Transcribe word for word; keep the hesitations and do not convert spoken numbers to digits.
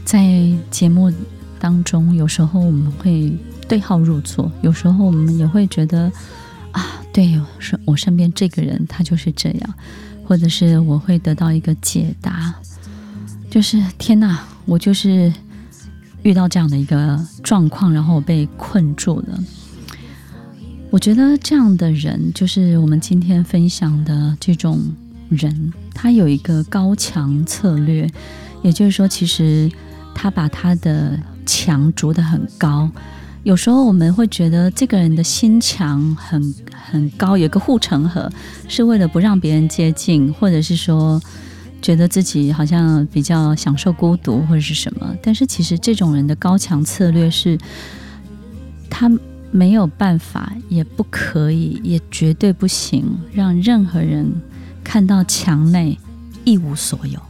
在节目当中，有时候我们会对号入座，有时候我们也会觉得啊，对，我身边这个人他就是这样，或者是我会得到一个解答，就是天哪，我就是遇到这样的一个状况，然后我被困住了。我觉得这样的人，就是我们今天分享的这种人，他有一个高墙策略，也就是说，其实他把他的墙筑得很高。有时候我们会觉得这个人的心墙很很高，有一个护城河，是为了不让别人接近，或者是说觉得自己好像比较享受孤独或者是什么。但是其实这种人的高墙策略是，他没有办法，也不可以，也绝对不行，让任何人看到墙内一无所有。